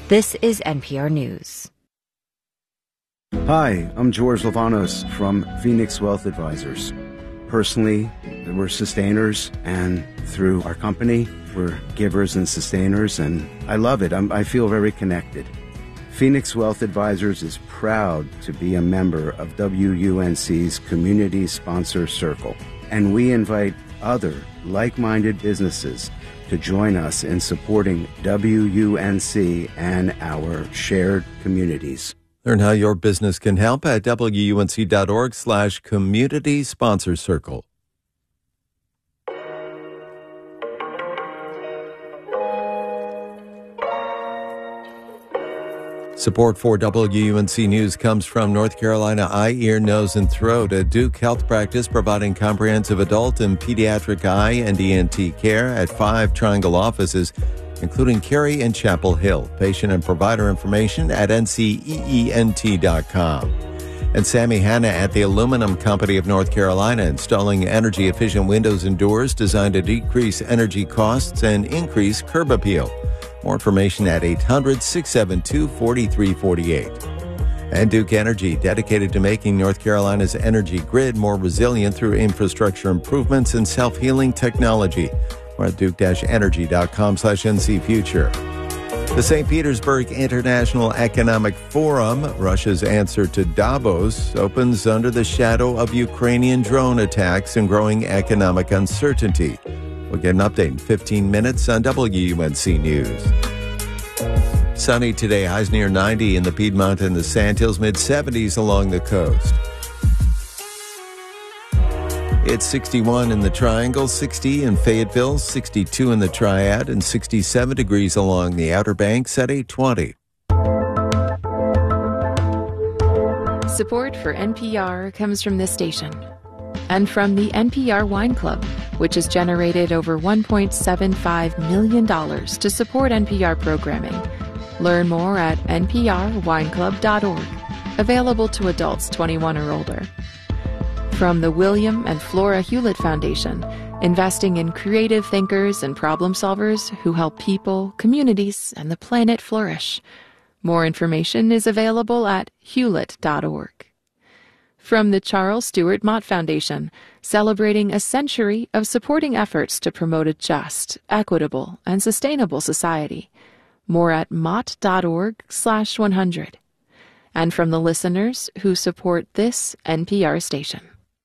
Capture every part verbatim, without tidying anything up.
This is N P R News. Hi, I'm George Lavanos from Phoenix Wealth Advisors. Personally, we're sustainers, and through our company, we're givers and sustainers, and I love it. I'm, I feel very connected. Phoenix Wealth Advisors is proud to be a member of W U N C's Community Sponsor Circle, and we invite other like-minded businesses to join us in supporting W U N C and our shared communities. Learn how your business can help at wunc.org slash community sponsor circle. Support for W U N C News comes from North Carolina Eye, Ear, Nose, and Throat, a Duke health practice providing comprehensive adult and pediatric eye and E N T care at five Triangle offices, including Cary and Chapel Hill. Patient and provider information at N C E E N T dot com. And Sammy Hanna at the Aluminum Company of North Carolina, installing energy-efficient windows and doors designed to decrease energy costs and increase curb appeal. More information at eight hundred, six seven two, four three four eight. And Duke Energy, dedicated to making North Carolina's energy grid more resilient through infrastructure improvements and self-healing technology. Or at duke-energy.com slash NC Future. The Saint Petersburg International Economic Forum, Russia's answer to Davos, opens under the shadow of Ukrainian drone attacks and growing economic uncertainty. We'll get an update in fifteen minutes on W U N C News. Sunny today, highs near ninety in the Piedmont and the Sandhills, mid-seventies along the coast. It's sixty-one in the Triangle, sixty in Fayetteville, sixty-two in the Triad, and sixty-seven degrees along the Outer Banks at eight twenty. Support for N P R comes from this station and from the N P R Wine Club, which has generated over one point seven five million dollars to support N P R programming. Learn more at N P R wine club dot org. Available to adults twenty-one or older. From the William and Flora Hewlett Foundation, investing in creative thinkers and problem solvers who help people, communities, and the planet flourish. More information is available at hewlett dot org. From the Charles Stewart Mott Foundation, celebrating a century of supporting efforts to promote a just, equitable, and sustainable society. More at mott.org slash 100. And from the listeners who support this N P R station.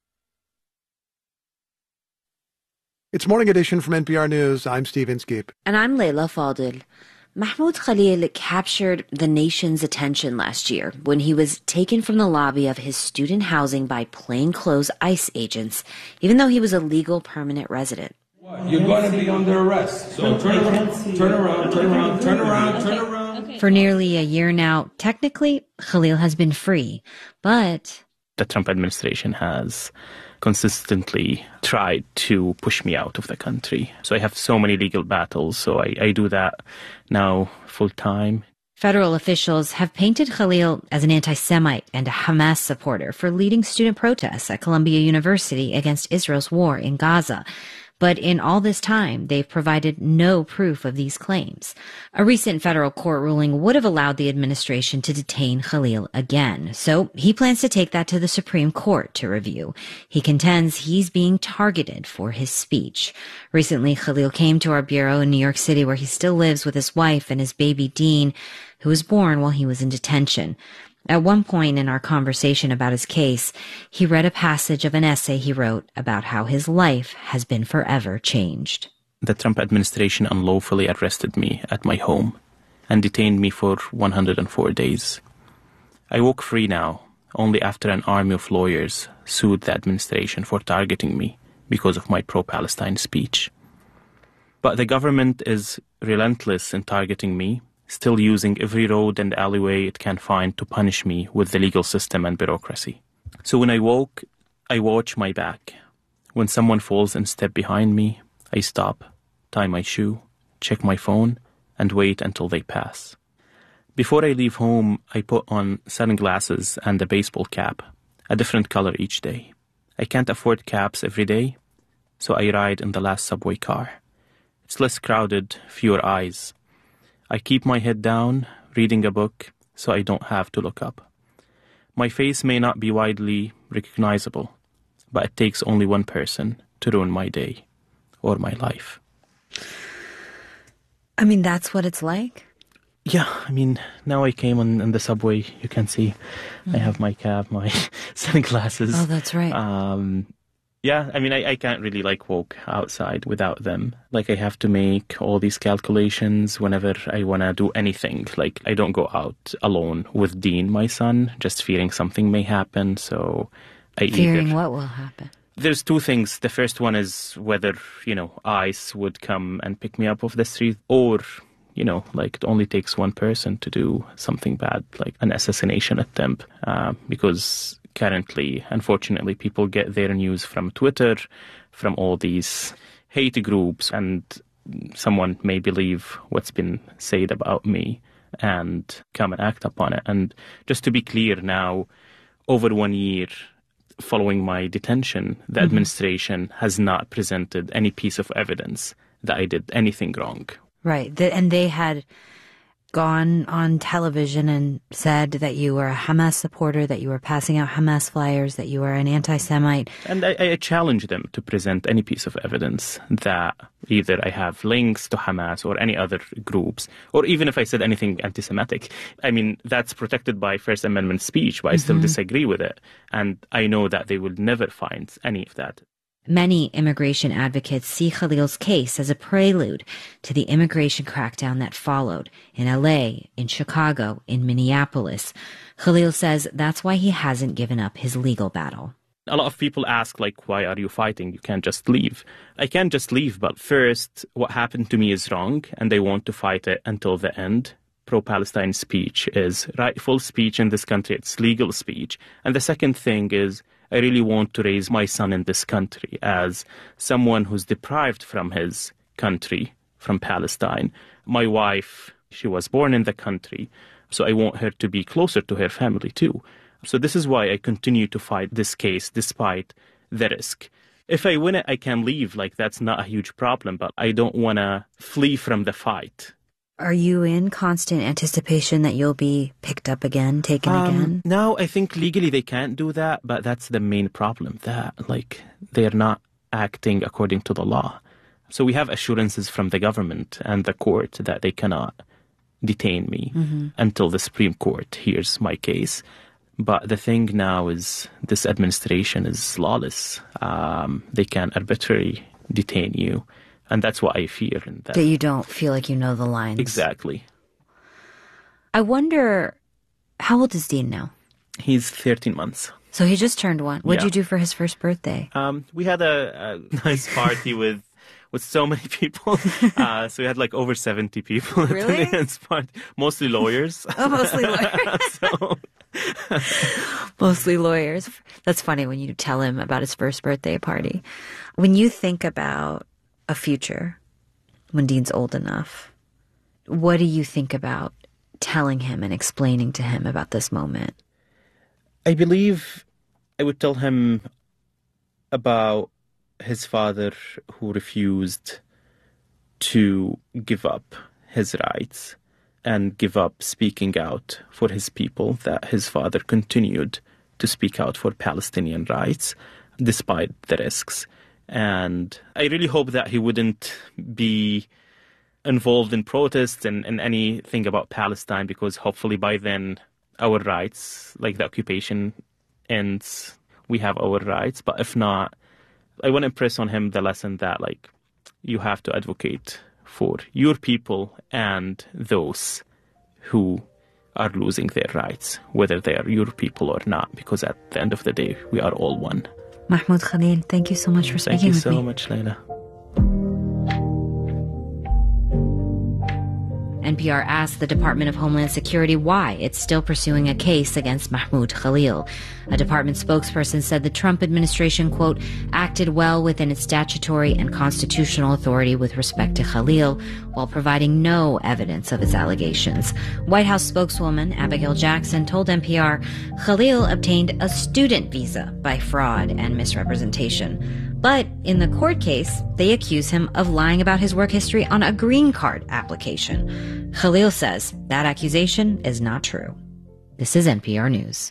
It's Morning Edition from N P R News. I'm Steve Inskeep. And I'm Leila Fadil. Mahmoud Khalil captured the nation's attention last year when he was taken from the lobby of his student housing by plainclothes ICE agents, even though he was a legal permanent resident. You're going to be under arrest. So turn around, turn around, turn around, turn around, turn around. For nearly a year now, technically, Khalil has been free, but the Trump administration has consistently tried to push me out of the country. So I have so many legal battles, so I, I do that now full time. Federal officials have painted Khalil as an anti-Semite and a Hamas supporter for leading student protests at Columbia University against Israel's war in Gaza. But in all this time, they've provided no proof of these claims. A recent federal court ruling would have allowed the administration to detain Khalil again. So he plans to take that to the Supreme Court to review. He contends he's being targeted for his speech. Recently, Khalil came to our bureau in New York City, where he still lives with his wife and his baby Dean, who was born while he was in detention. At one point in our conversation about his case, he read a passage of an essay he wrote about how his life has been forever changed. The Trump administration unlawfully arrested me at my home and detained me for one hundred four days. I walk free now, only after an army of lawyers sued the administration for targeting me because of my pro-Palestine speech. But the government is relentless in targeting me, still using every road and alleyway it can find to punish me with the legal system and bureaucracy. So when I walk, I watch my back. When someone falls and steps behind me, I stop, tie my shoe, check my phone, and wait until they pass. Before I leave home, I put on sunglasses and a baseball cap, a different color each day. I can't afford caps every day, so I ride in the last subway car. It's less crowded, fewer eyes. I keep my head down, reading a book, so I don't have to look up. My face may not be widely recognizable, but it takes only one person to ruin my day or my life. I mean, that's what it's like? Yeah, I mean, now I came on, on the subway, you can see mm. I have my cap, my sunglasses. Oh, that's right. Um, yeah, I mean, I, I can't really, like, walk outside without them. Like, I have to make all these calculations whenever I want to do anything. Like, I don't go out alone with Dean, my son, just fearing something may happen, so I Fearing either... what will happen? There's two things. The first one is whether, you know, ICE would come and pick me up off the street, or, you know, like, it only takes one person to do something bad, like an assassination attempt, uh, because... Currently, unfortunately, people get their news from Twitter, from all these hate groups, and someone may believe what's been said about me and come and act upon it. And just to be clear now, over one year following my detention, the mm-hmm. administration has not presented any piece of evidence that I did anything wrong. Right. And they had gone on television and said that you were a Hamas supporter, that you were passing out Hamas flyers, that you were an anti-Semite. And I, I challenge them to present any piece of evidence that either I have links to Hamas or any other groups, or even if I said anything anti-Semitic. I mean, that's protected by First Amendment speech, but I still mm-hmm. disagree with it. And I know that they will never find any of that. Many immigration advocates see Khalil's case as a prelude to the immigration crackdown that followed in L A, in Chicago, in Minneapolis. Khalil says that's why he hasn't given up his legal battle. A lot of people ask, like, why are you fighting? You can't just leave. I can't just leave, but first, what happened to me is wrong, and I want to fight it until the end. Pro-Palestine speech is rightful speech in this country. It's legal speech. And the second thing is, I really want to raise my son in this country as someone who's deprived from his country, from Palestine. My wife, she was born in the country, so I want her to be closer to her family too. So this is why I continue to fight this case despite the risk. If I win it, I can leave. Like, that's not a huge problem, but I don't want to flee from the fight. Are you in constant anticipation that you'll be picked up again, taken um, again? No, I think legally they can't do that, but that's the main problem, that, like, they're not acting according to the law. So we have assurances from the government and the court that they cannot detain me mm-hmm. until the Supreme Court hears my case. But the thing now is this administration is lawless. Um, they can arbitrarily detain you. And that's what I fear. In that. that you don't feel like you know the lines. Exactly. I wonder, how old is Dean now? He's thirteen months. So he just turned one. What did yeah. you do for his first birthday? Um, we had a, a nice party with with so many people. Uh, so we had like over seventy people really? at the dance party. Mostly lawyers. Oh, mostly lawyers. so... Mostly lawyers. That's funny when you tell him about his first birthday party. When you think about a future, when Dean's old enough, what do you think about telling him and explaining to him about this moment? I believe I would tell him about his father who refused to give up his rights and give up speaking out for his people, that his father continued to speak out for Palestinian rights despite the risks. And I really hope that he wouldn't be involved in protests and, and anything about Palestine, because hopefully by then our rights, like the occupation ends, we have our rights. But if not, I want to impress on him the lesson that, like, you have to advocate for your people and those who are losing their rights, whether they are your people or not, because at the end of the day, we are all one. Mahmoud Khalil, thank you so much for speaking with me. Thank you so much, Layla. N P R asked the Department of Homeland Security why it's still pursuing a case against Mahmoud Khalil. A department spokesperson said the Trump administration, quote, acted well within its statutory and constitutional authority with respect to Khalil, while providing no evidence of his allegations. White House spokeswoman Abigail Jackson told N P R Khalil obtained a student visa by fraud and misrepresentation. But in the court case, they accuse him of lying about his work history on a green card application. Khalil says that accusation is not true. This is N P R News.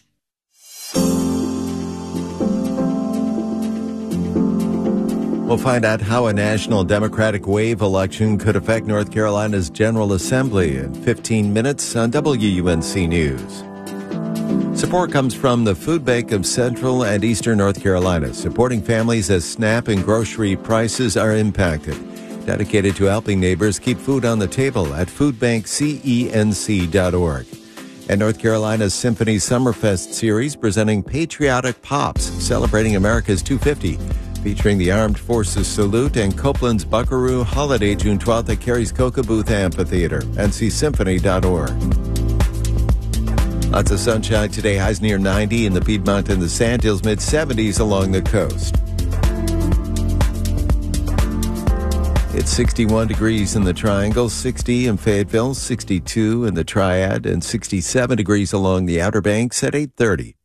We'll find out how a national Democratic wave election could affect North Carolina's General Assembly in fifteen minutes on W U N C News. Support comes from the Food Bank of Central and Eastern North Carolina, supporting families as SNAP and grocery prices are impacted. Dedicated to helping neighbors keep food on the table at food bank cenc dot org. And North Carolina's Symphony Summerfest series presenting Patriotic Pops, celebrating America's two fifty. Featuring the Armed Forces Salute and Copeland's Buckaroo Holiday June twelfth at Carey's Coca-Booth Amphitheater, N C symphony dot org. Lots of sunshine today, highs near ninety in the Piedmont and the Sandhills, mid-seventies along the coast. It's sixty-one degrees in the Triangle, sixty in Fayetteville, sixty-two in the Triad, and sixty-seven degrees along the Outer Banks at eight thirty.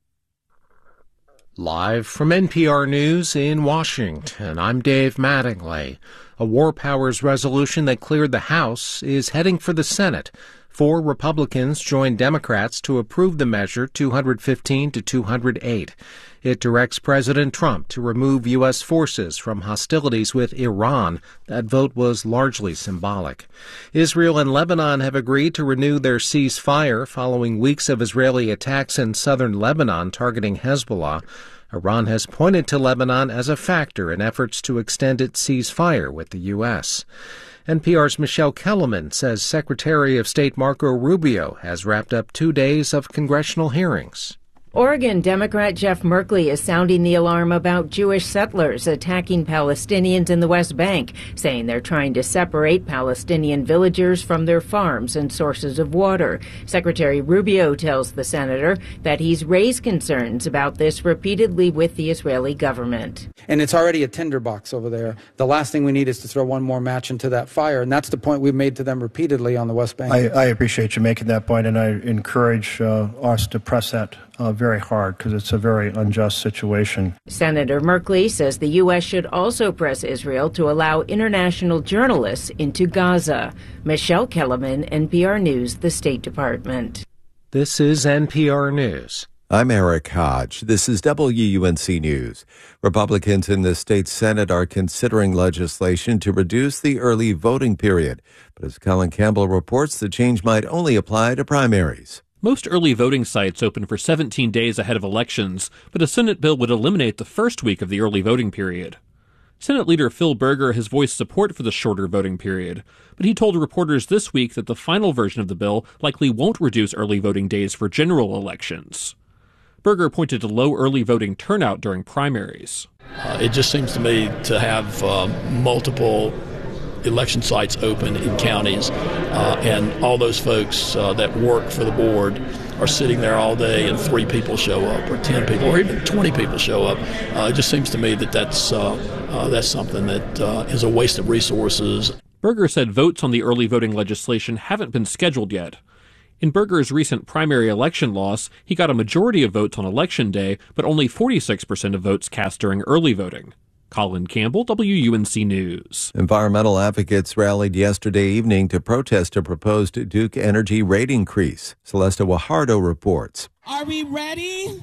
Live from N P R News in Washington, I'm Dave Mattingly. A War Powers resolution that cleared the House is heading for the Senate. Four Republicans joined Democrats to approve the measure two fifteen to two oh eight. It directs President Trump to remove U S forces from hostilities with Iran. That vote was largely symbolic. Israel and Lebanon have agreed to renew their ceasefire following weeks of Israeli attacks in southern Lebanon targeting Hezbollah. Iran has pointed to Lebanon as a factor in efforts to extend its ceasefire with the U S. N P R's Michelle Kellerman says Secretary of State Marco Rubio has wrapped up two days of congressional hearings. Oregon Democrat Jeff Merkley is sounding the alarm about Jewish settlers attacking Palestinians in the West Bank, saying they're trying to separate Palestinian villagers from their farms and sources of water. Secretary Rubio tells the senator that he's raised concerns about this repeatedly with the Israeli government. And it's already a tinderbox over there. The last thing we need is to throw one more match into that fire, and that's the point we've made to them repeatedly on the West Bank. I, I appreciate you making that point, and I encourage uh, us to press that Uh, very hard because it's a very unjust situation. Senator Merkley says the U S should also press Israel to allow international journalists into Gaza. Michelle Kellerman, N P R News, the State Department. This is N P R News. I'm Eric Hodge. This is W U N C News. Republicans in the state Senate are considering legislation to reduce the early voting period. But as Colin Campbell reports, the change might only apply to primaries. Most early voting sites open for seventeen days ahead of elections, but a Senate bill would eliminate the first week of the early voting period. Senate Leader Phil Berger has voiced support for the shorter voting period, but he told reporters this week that the final version of the bill likely won't reduce early voting days for general elections. Berger pointed to low early voting turnout during primaries. Uh, it just seems to me to have uh, multiple election sites open in counties, uh, and all those folks uh, that work for the board are sitting there all day and three people show up or ten people or even twenty people show up. Uh, it just seems to me that that's, uh, uh, that's something that uh, is a waste of resources. Berger said votes on the early voting legislation haven't been scheduled yet. In Berger's recent primary election loss, he got a majority of votes on Election Day, but only forty-six percent of votes cast during early voting. Colin Campbell, W U N C News. Environmental advocates rallied yesterday evening to protest a proposed Duke Energy rate increase. Celeste Guajardo reports. Are we ready?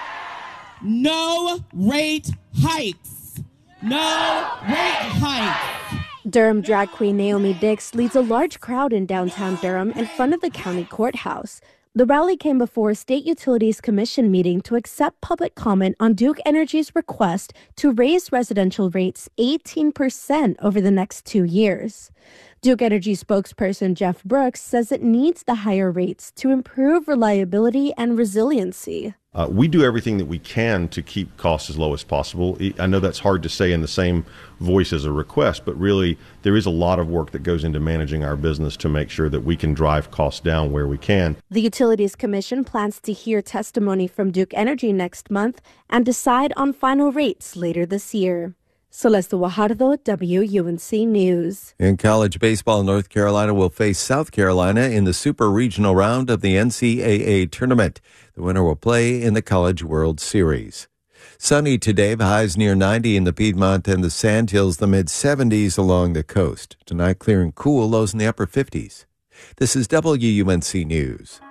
No rate hikes. No rate hikes. Durham drag queen Naomi Dix leads a large crowd in downtown Durham in front of the county courthouse. The rally came before a State Utilities Commission meeting to accept public comment on Duke Energy's request to raise residential rates eighteen percent over the next two years. Duke Energy spokesperson Jeff Brooks says it needs the higher rates to improve reliability and resiliency. Uh, we do everything that we can to keep costs as low as possible. I know that's hard to say in the same voice as a request, but really there is a lot of work that goes into managing our business to make sure that we can drive costs down where we can. The Utilities Commission plans to hear testimony from Duke Energy next month and decide on final rates later this year. Celeste Guajardo, W U N C News. In college baseball, North Carolina will face South Carolina in the Super Regional round of the N C double A tournament. The winner will play in the College World Series. Sunny today, the highs near ninety in the Piedmont and the Sandhills, the mid-seventies along the coast. Tonight, clear and cool, lows in the upper fifties. This is W U N C News.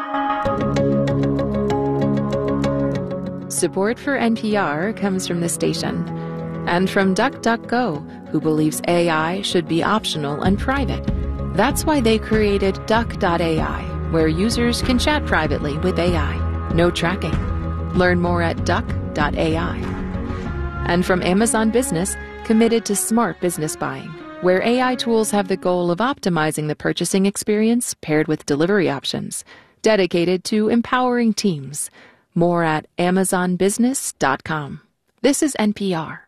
Support for N P R comes from this station and from DuckDuckGo, who believes A I should be optional and private. That's why they created Duck dot A I, where users can chat privately with A I. No tracking. Learn more at Duck dot A I. And from Amazon Business, committed to smart business buying, where A I tools have the goal of optimizing the purchasing experience paired with delivery options, dedicated to empowering teams. More at amazon business dot com. This is N P R.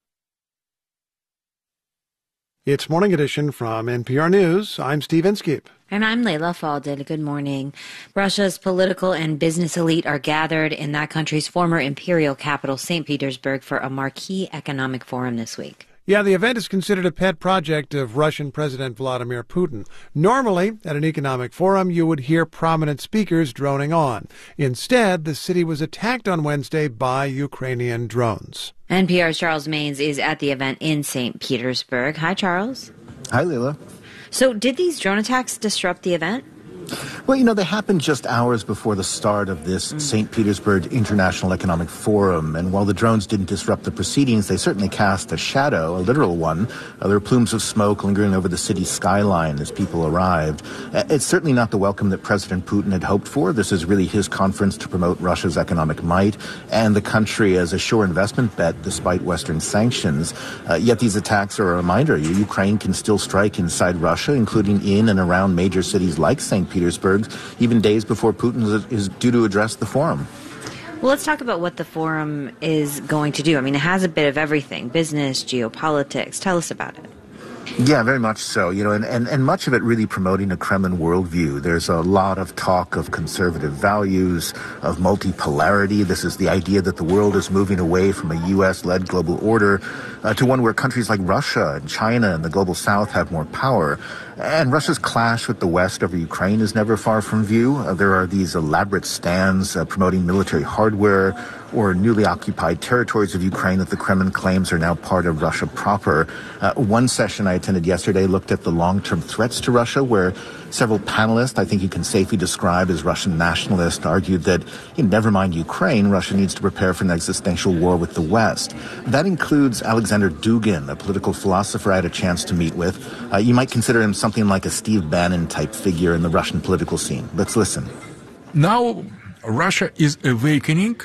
It's Morning Edition from N P R News. I'm Steve Inskeep. And I'm Leila Fadel. Good morning. Russia's political and business elite are gathered in that country's former imperial capital, Saint Petersburg, for a marquee economic forum this week. Yeah, the event is considered a pet project of Russian President Vladimir Putin. Normally, at an economic forum, you would hear prominent speakers droning on. Instead, the city was attacked on Wednesday by Ukrainian drones. N P R's Charles Maynes is at the event in Saint Petersburg. Hi, Charles. Hi, Leila. So did these drone attacks disrupt the event? Well, you know, they happened just hours before the start of this mm. Saint Petersburg International Economic Forum. And while the drones didn't disrupt the proceedings, they certainly cast a shadow, a literal one. Uh, there were plumes of smoke lingering over the city's skyline as people arrived. Uh, it's certainly not the welcome that President Putin had hoped for. This is really his conference to promote Russia's economic might and the country as a sure investment bet despite Western sanctions. Uh, yet these attacks are a reminder. Ukraine can still strike inside Russia, including in and around major cities like Saint Petersburg, even days before Putin is due to address the forum. Well, let's talk about what the forum is going to do. I mean, it has a bit of everything: business, geopolitics. Tell us about it. Yeah, very much so. You know, and, and, and much of it really promoting a Kremlin worldview. There's a lot of talk of conservative values, of multipolarity. This is the idea that the world is moving away from a U S-led global order uh, to one where countries like Russia and China and the global South have more power. And Russia's clash with the West over Ukraine is never far from view. Uh, there are these elaborate stands uh, promoting military hardware or newly occupied territories of Ukraine that the Kremlin claims are now part of Russia proper. Uh, one session I attended yesterday looked at the long-term threats to Russia, where several panelists, I think you can safely describe as Russian nationalists, argued that, you know, never mind Ukraine, Russia needs to prepare for an existential war with the West. That includes Alexander Dugin, a political philosopher I had a chance to meet with. Uh, you might consider him something like a Steve Bannon-type figure in the Russian political scene. Let's listen. Now, Russia is awakening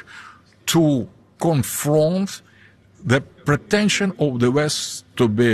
to confront the pretension of the West to be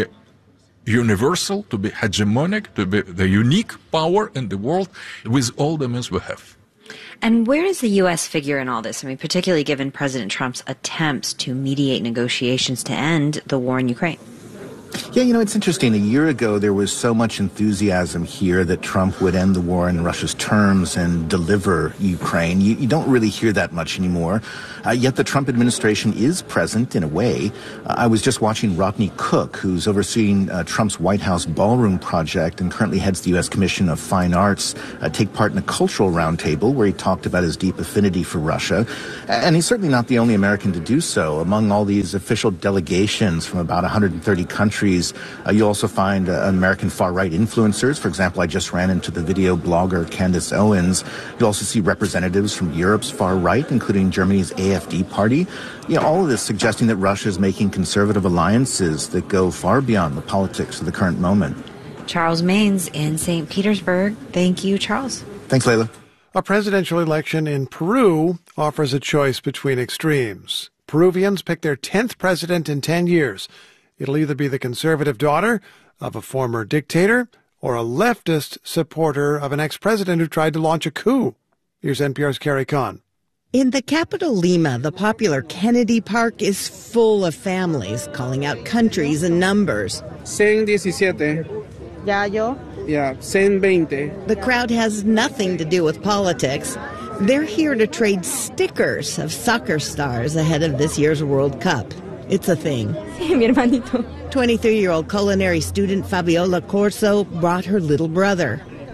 universal, to be hegemonic, to be the unique power in the world with all the means we have. And where does the U S figure in all this? I mean, particularly given President Trump's attempts to mediate negotiations to end the war in Ukraine. Yeah, you know, it's interesting. A year ago, there was so much enthusiasm here that Trump would end the war in Russia's terms and deliver Ukraine. You, you don't really hear that much anymore. Uh, yet the Trump administration is present in a way. Uh, I was just watching Rodney Cook, who's overseeing uh, Trump's White House ballroom project and currently heads the U S Commission of Fine Arts, uh, take part in a cultural roundtable where he talked about his deep affinity for Russia. And he's certainly not the only American to do so. Among all these official delegations from about one hundred thirty countries, uh, you'll also find uh, American far-right influencers. For example, I just ran into the video blogger Candace Owens. You'll also see representatives from Europe's far-right, including Germany's A F D party. You know, all of this suggesting that Russia is making conservative alliances that go far beyond the politics of the current moment. Charles Maynes in Saint Petersburg. Thank you, Charles. Thanks, Leila. A presidential election in Peru offers a choice between extremes. Peruvians pick their tenth president in ten years. It'll either be the conservative daughter of a former dictator or a leftist supporter of an ex-president who tried to launch a coup. Here's N P R's Carrie Kahn. In the capital, Lima, the popular Kennedy Park is full of families calling out countries and numbers. one seventeen. Ya yo? Yeah, one twenty. The crowd has nothing to do with politics. They're here to trade stickers of soccer stars ahead of this year's World Cup. It's a thing. Sí, mi hermanito. twenty-three-year-old culinary student Fabiola Corso brought her little brother.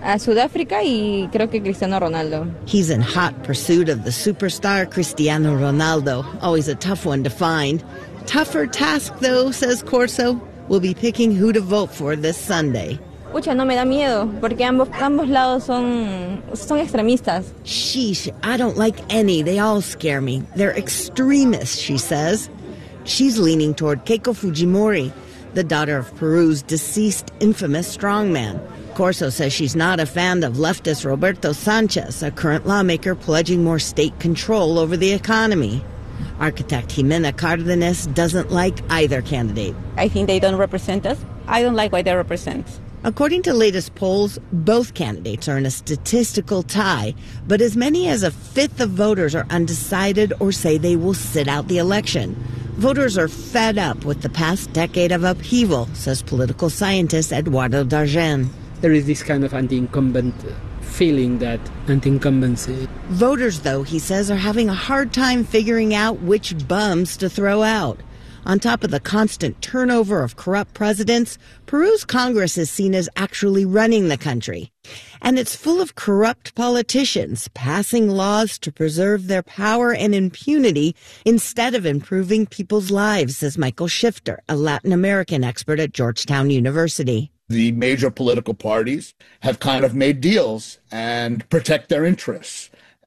a Sudáfrica y creo que Cristiano Ronaldo. He's in hot pursuit of the superstar Cristiano Ronaldo, always a tough one to find. Tougher task, though, says Corso. We'll be picking who to vote for this Sunday. Pucha, no me da miedo, porque ambos, ambos lados son, son extremistas. Sheesh, I don't like any. They all scare me. They're extremists, she says. She's leaning toward Keiko Fujimori, the daughter of Peru's deceased infamous strongman. Corso says she's not a fan of leftist Roberto Sanchez, a current lawmaker pledging more state control over the economy. Architect Jimena Cardenas doesn't like either candidate. I think they don't represent us. I don't like what they represent. According to latest polls, both candidates are in a statistical tie, but as many as a fifth of voters are undecided or say they will sit out the election. Voters are fed up with the past decade of upheaval, says political scientist Eduardo Dargen. There is this kind of anti-incumbent feeling that anti-incumbency. Voters, though, he says, are having a hard time figuring out which bums to throw out. On top of the constant turnover of corrupt presidents, Peru's Congress is seen as actually running the country. And it's full of corrupt politicians passing laws to preserve their power and impunity instead of improving people's lives, says Michael Shifter, a Latin American expert at Georgetown University. The major political parties have kind of made deals and protect their interests.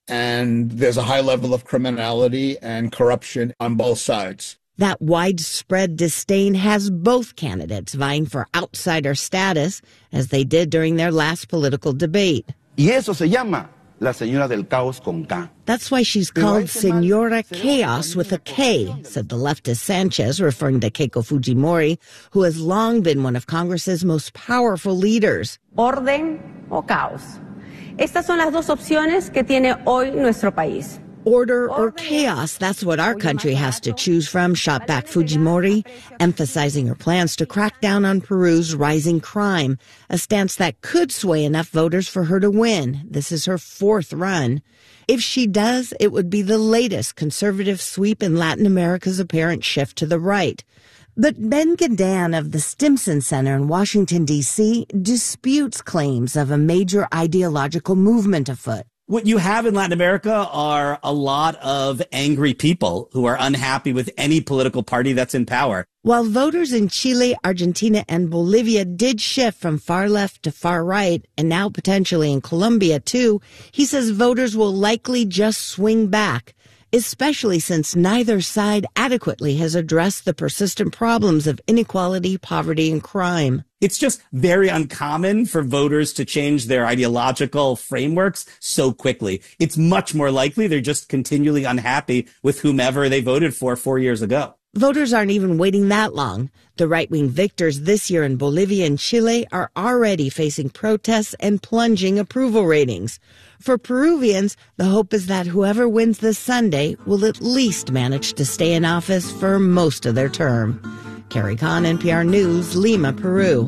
And there's a high level of criminality and corruption on both sides. That widespread disdain has both candidates vying for outsider status, as they did during their last political debate. Y eso se llama la señora del caos con K. That's why she's called Senora Chaos with a K, said the leftist Sanchez, referring to Keiko Fujimori, who has long been one of Congress's most powerful leaders. Orden o caos. Estas son las dos opciones que tiene hoy nuestro país. Order or chaos, that's what our country has to choose from, shot back Fujimori, emphasizing her plans to crack down on Peru's rising crime, a stance that could sway enough voters for her to win. This is her fourth run. If she does, it would be the latest conservative sweep in Latin America's apparent shift to the right. But Ben Gadan of the Stimson Center in Washington, D C disputes claims of a major ideological movement afoot. What you have in Latin America are a lot of angry people who are unhappy with any political party that's in power. While voters in Chile, Argentina, and Bolivia did shift from far left to far right, and now potentially in Colombia too, he says voters will likely just swing back, especially since neither side adequately has addressed the persistent problems of inequality, poverty, and crime. It's just very uncommon for voters to change their ideological frameworks so quickly. It's much more likely they're just continually unhappy with whomever they voted for four years ago. Voters aren't even waiting that long. The right-wing victors this year in Bolivia and Chile are already facing protests and plunging approval ratings. For Peruvians, the hope is that whoever wins this Sunday will at least manage to stay in office for most of their term. Carrie Kahn, N P R News, Lima, Peru.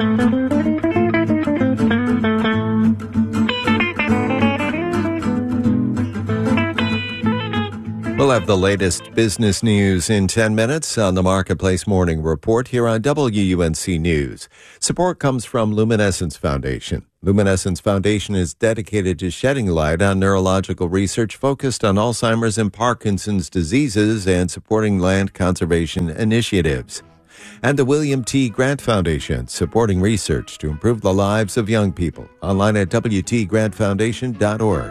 We'll have the latest business news in ten minutes on the Marketplace Morning Report here on W U N C News. Support comes from Luminescence Foundation. Luminescence Foundation is dedicated to shedding light on neurological research focused on Alzheimer's and Parkinson's diseases and supporting land conservation initiatives. And the William T. Grant Foundation, supporting research to improve the lives of young people. Online at W T grant foundation dot org.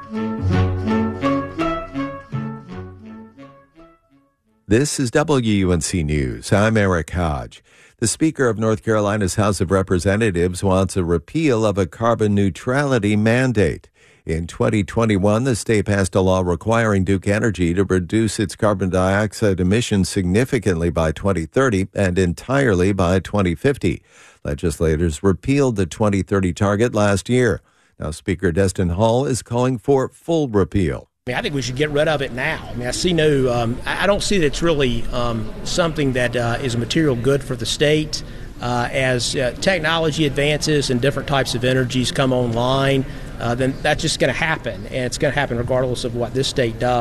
This is W U N C News. I'm Eric Hodge. The Speaker of North Carolina's House of Representatives wants a repeal of a carbon neutrality mandate. In twenty twenty-one, the state passed a law requiring Duke Energy to reduce its carbon dioxide emissions significantly by twenty thirty and entirely by twenty fifty. Legislators repealed the twenty thirty target last year. Now, Speaker Destin Hall is calling for full repeal. I mean, I think we should get rid of it now. I mean, I see no, um, I don't see that it's really um, something that uh, is a material good for the state. Uh, as uh, technology advances and different types of energies come online, uh, then that's just going to happen, and it's going to happen regardless of what this state does.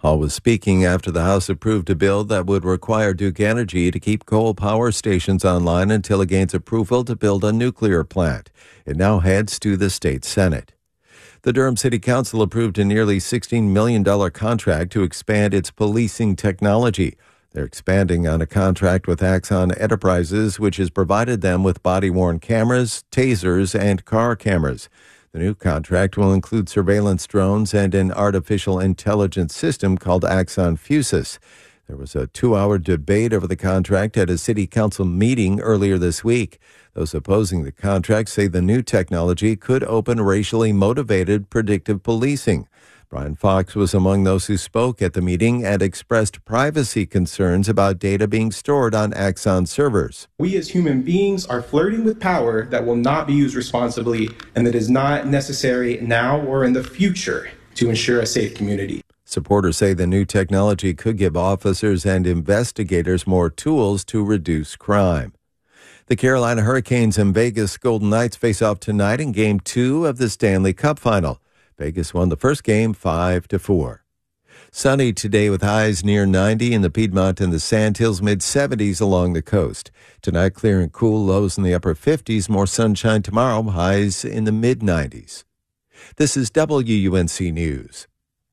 Hall was speaking after the House approved a bill that would require Duke Energy to keep coal power stations online until it gains approval to build a nuclear plant. It now heads to the state Senate. The Durham City Council approved a nearly sixteen million dollars contract to expand its policing technology. They're expanding on a contract with Axon Enterprises, which has provided them with body-worn cameras, tasers, and car cameras. The new contract will include surveillance drones and an artificial intelligence system called Axon Fusus. There was a two-hour debate over the contract at a city council meeting earlier this week. Those opposing the contract say the new technology could open racially motivated predictive policing. Brian Fox was among those who spoke at the meeting and expressed privacy concerns about data being stored on Axon servers. We as human beings are flirting with power that will not be used responsibly and that is not necessary now or in the future to ensure a safe community. Supporters say the new technology could give officers and investigators more tools to reduce crime. The Carolina Hurricanes and Vegas Golden Knights face off tonight in Game two of the Stanley Cup Final. Vegas won the first game five to four. Sunny today with highs near ninety in the Piedmont and the Sandhills, mid-seventies along the coast. Tonight, clear and cool, lows in the upper fifties. More sunshine tomorrow, highs in the mid-nineties. This is W U N C News.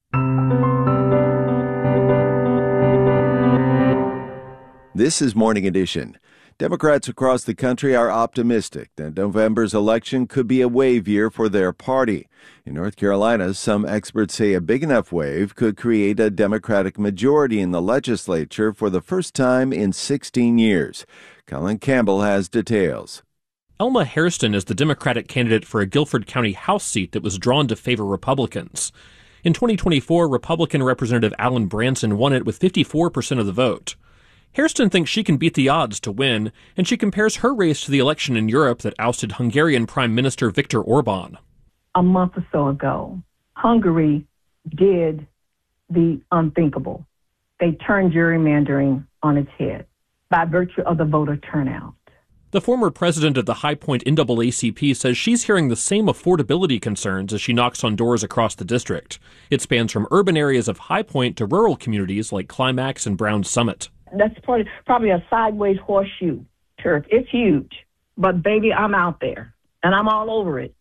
This is Morning Edition. Democrats across the country are optimistic that November's election could be a wave year for their party. In North Carolina, some experts say a big enough wave could create a Democratic majority in the legislature for the first time in sixteen years. Colin Campbell has details. Elma Hairston is the Democratic candidate for a Guilford County House seat that was drawn to favor Republicans. In twenty twenty-four, Republican Representative Alan Branson won it with fifty-four percent of the vote. Hairston thinks she can beat the odds to win, and she compares her race to the election in Europe that ousted Hungarian Prime Minister Viktor Orban. A month or so ago, Hungary did the unthinkable. They turned gerrymandering on its head by virtue of the voter turnout. The former president of the High Point N double A C P says she's hearing the same affordability concerns as she knocks on doors across the district. It spans from urban areas of High Point to rural communities like Climax and Brown Summit. That's probably, probably a sideways horseshoe turf. It's huge. But, baby, I'm out there, and I'm all over it.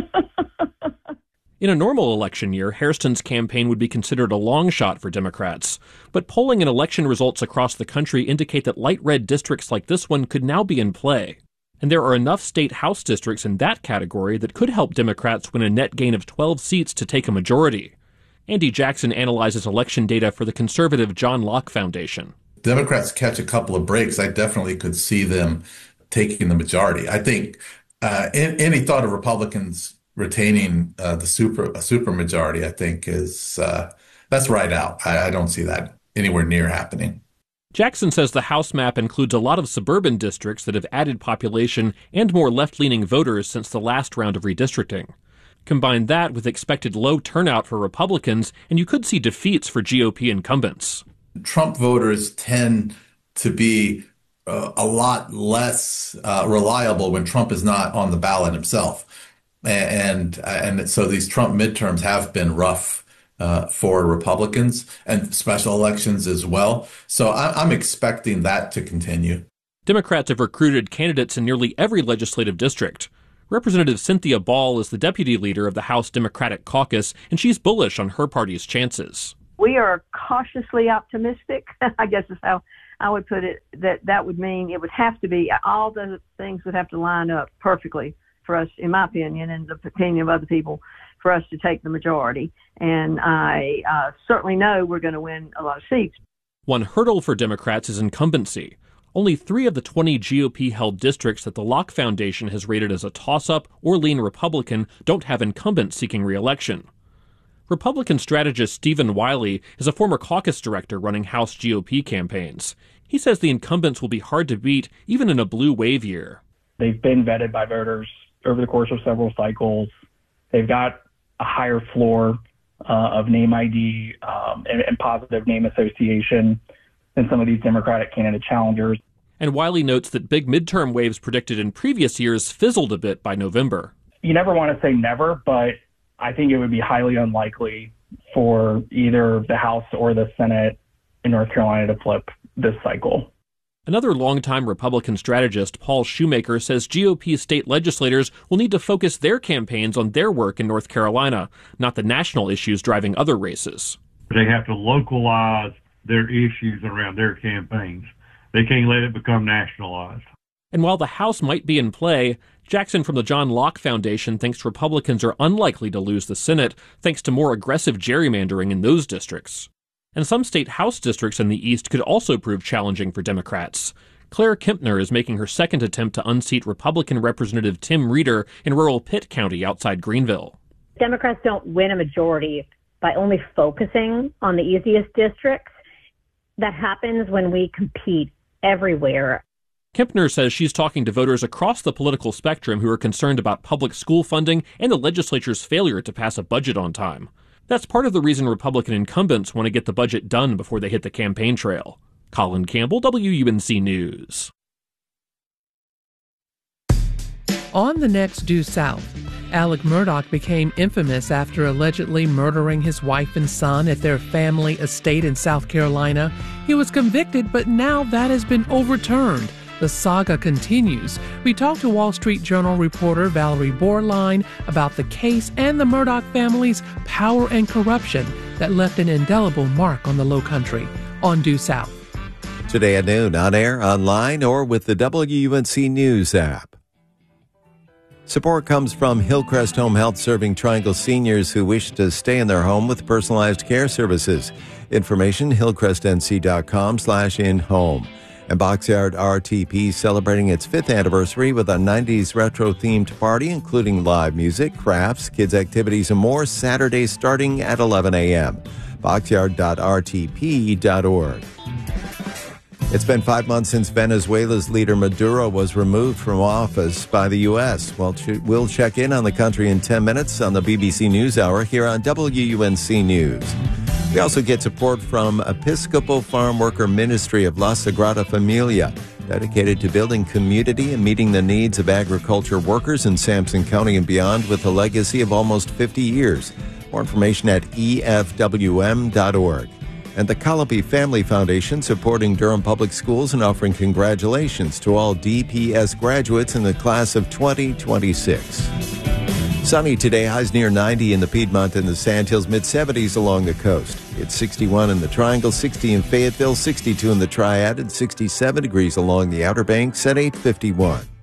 In a normal election year, Hairston's campaign would be considered a long shot for Democrats. But polling and election results across the country indicate that light red districts like this one could now be in play. And there are enough state House districts in that category that could help Democrats win a net gain of twelve seats to take a majority. Andy Jackson analyzes election data for the conservative John Locke Foundation. Democrats catch a couple of breaks, I definitely could see them taking the majority. I think uh, in, any thought of Republicans retaining uh, the super a super majority, I think is uh, that's right out. I, I don't see that anywhere near happening. Jackson says the House map includes a lot of suburban districts that have added population and more left-leaning voters since the last round of redistricting. Combine that with expected low turnout for Republicans, and you could see defeats for G O P incumbents. Trump voters tend to be uh, a lot less uh, reliable when Trump is not on the ballot himself. And, and, and so these Trump midterms have been rough uh, for Republicans and special elections as well. So I, I'm expecting that to continue. Democrats have recruited candidates in nearly every legislative district. Representative Cynthia Ball is the deputy leader of the House Democratic Caucus, and she's bullish on her party's chances. We are cautiously optimistic, I guess is how I would put it, that that would mean it would have to be, all the things would have to line up perfectly for us, in my opinion, and the opinion of other people, for us to take the majority. And I uh, certainly know we're going to win a lot of seats. One hurdle for Democrats is incumbency. Only three of the twenty G O P-held districts that the Locke Foundation has rated as a toss-up or lean Republican don't have incumbents seeking re-election. Republican strategist Stephen Wiley is a former caucus director running House G O P campaigns. He says the incumbents will be hard to beat even in a blue wave year. They've been vetted by voters over the course of several cycles. They've got a higher floor uh, of name I D um, and, and positive name association than some of these Democratic candidate challengers. And Wiley notes that big midterm waves predicted in previous years fizzled a bit by November. You never want to say never, but I think it would be highly unlikely for either the House or the Senate in North Carolina to flip this cycle. Another longtime Republican strategist, Paul Shoemaker, says G O P state legislators will need to focus their campaigns on their work in North Carolina, not the national issues driving other races. They have to localize their issues around their campaigns. They can't let it become nationalized. And while the House might be in play, Jackson from the John Locke Foundation thinks Republicans are unlikely to lose the Senate thanks to more aggressive gerrymandering in those districts. And some state House districts in the East could also prove challenging for Democrats. Claire Kempner is making her second attempt to unseat Republican Representative Tim Reeder in rural Pitt County outside Greenville. Democrats don't win a majority by only focusing on the easiest districts. That happens when we compete everywhere. Kempner says she's talking to voters across the political spectrum who are concerned about public school funding and the legislature's failure to pass a budget on time. That's part of the reason Republican incumbents want to get the budget done before they hit the campaign trail. Colin Campbell, W U N C News. On the next Due South, Alec Murdaugh became infamous after allegedly murdering his wife and son at their family estate in South Carolina. He was convicted, but now that has been overturned. The saga continues. We talked to Wall Street Journal reporter Valerie Borline about the case and the Murdaugh family's power and corruption that left an indelible mark on the Lowcountry. On Due South. Today at noon, on air, online, or with the W U N C News app. Support comes from Hillcrest Home Health, serving Triangle seniors who wish to stay in their home with personalized care services. Information, hillcrestnc.com slash in-home. And Boxyard R T P celebrating its fifth anniversary with a nineties retro-themed party, including live music, crafts, kids' activities, and more, Saturday starting at eleven a.m. boxyard dot r t p dot org. It's been five months since Venezuela's leader Maduro was removed from office by the U S. Well, we'll check in on the country in ten minutes on the B B C NewsHour here on W U N C News. We also get support from Episcopal Farm Worker Ministry of La Sagrada Familia, dedicated to building community and meeting the needs of agriculture workers in Sampson County and beyond with a legacy of almost fifty years. More information at e f w m dot org. And the Colopy Family Foundation supporting Durham Public Schools and offering congratulations to all D P S graduates in the class of twenty twenty-six. Sunny today, highs near ninety in the Piedmont and the Sandhills, mid-seventies along the coast. It's sixty-one in the Triangle, sixty in Fayetteville, sixty-two in the Triad, and sixty-seven degrees along the Outer Banks at eight fifty-one.